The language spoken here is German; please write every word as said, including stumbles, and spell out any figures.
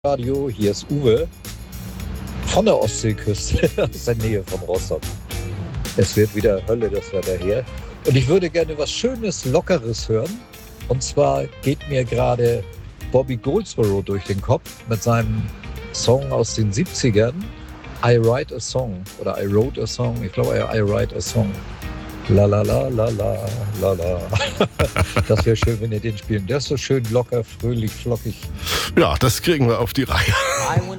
Radio, hier ist Uwe von der Ostseeküste aus der Nähe von Rostock. Es wird wieder Hölle, das Wetter hier. Und ich würde gerne was Schönes, Lockeres hören. Und zwar geht mir gerade Bobby Goldsboro durch den Kopf mit seinem Song aus den siebzigern. I Write a Song oder I Wrote a Song. Ich glaube, I Write a Song. La la la la la la la. Das wäre schön, wenn ihr den spielen. Der ist so schön locker, fröhlich, flockig. Ja, das kriegen wir auf die Reihe. I went